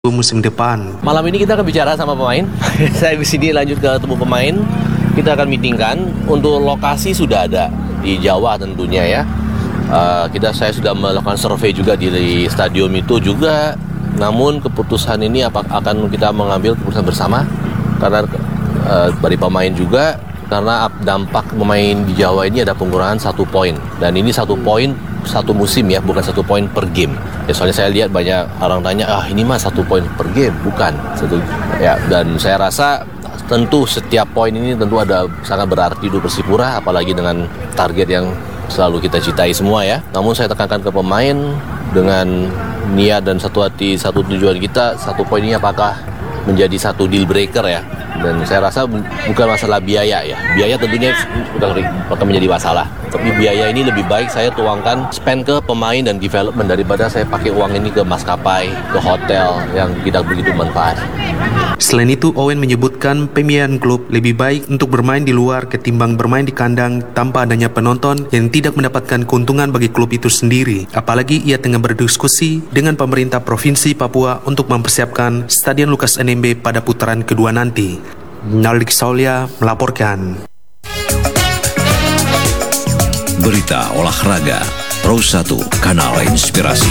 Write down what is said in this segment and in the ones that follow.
musim depan. Malam ini kita akan bicara sama pemain. Saya di sini lanjut ke ketemu pemain. Kita akan meetingkan. Untuk lokasi sudah ada di Jawa tentunya ya. Saya sudah melakukan survei juga di stadion itu juga. Namun keputusan ini akan kita mengambil keputusan bersama karena dari pemain juga, karena dampak pemain di Jawa ini ada pengurangan 1 poin, dan ini 1 poin satu musim ya, bukan 1 poin per game. Ya, soalnya saya lihat banyak orang tanya, ini mah 1 poin per game, bukan ya. Dan saya rasa tentu setiap poin ini tentu ada sangat berarti untuk Persipura, apalagi dengan target yang selalu kita citai semua ya. Namun saya tekankan ke pemain dengan niat dan satu hati, satu tujuan kita, 1 poin ini apakah menjadi 1 deal breaker ya. Dan saya rasa bukan masalah biaya ya. Biaya tentunya akan menjadi masalah. Tapi biaya ini lebih baik saya tuangkan spend ke pemain dan development daripada saya pakai uang ini ke maskapai, ke hotel yang tidak begitu manfaat. Selain itu, Owen menyebutkan pemilihan klub lebih baik untuk bermain di luar ketimbang bermain di kandang tanpa adanya penonton yang tidak mendapatkan keuntungan bagi klub itu sendiri. Apalagi ia tengah berdiskusi dengan pemerintah Provinsi Papua untuk mempersiapkan Stadion Lukas NMB pada putaran kedua nanti. Naldik Saulia melaporkan. Berita olahraga Pro 1 Kanal Inspirasi.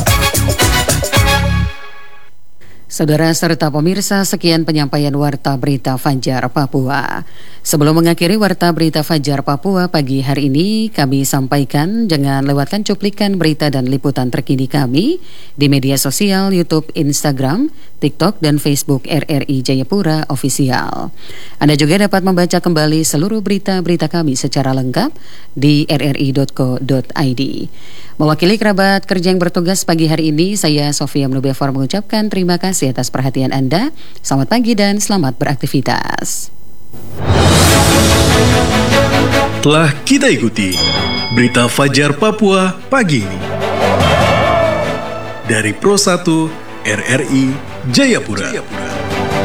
Saudara serta pemirsa, sekian penyampaian Warta Berita Fajar Papua. Sebelum mengakhiri Warta Berita Fajar Papua pagi hari ini, kami sampaikan jangan lewatkan cuplikan berita dan liputan terkini kami di media sosial YouTube, Instagram, TikTok, dan Facebook RRI Jayapura Official. Anda juga dapat membaca kembali seluruh berita-berita kami secara lengkap di rri.co.id. Mewakili kerabat kerja yang bertugas pagi hari ini, saya Sofia Mnubefor mengucapkan terima kasih atas perhatian Anda. Selamat pagi dan selamat beraktivitas. Telah kita ikuti Berita Fajar Papua pagi ini dari Pro 1 RRI Jayapura.